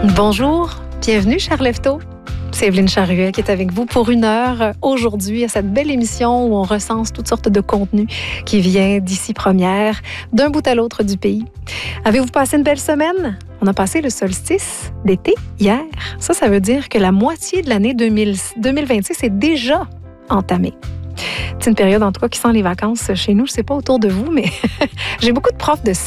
Bonjour, bienvenue cher Lefto. C'est Evelyne Charruet qui est avec vous pour 1 heure aujourd'hui à cette belle émission où on recense toutes sortes de contenus qui viennent d'ici première, d'un bout à l'autre du pays. Avez-vous passé une belle semaine? On a passé le solstice d'été hier. Ça veut dire que la moitié de l'année 2026 est déjà entamée. C'est une période en tout cas qui sent les vacances chez nous. Je ne sais pas autour de vous, mais j'ai beaucoup de profs de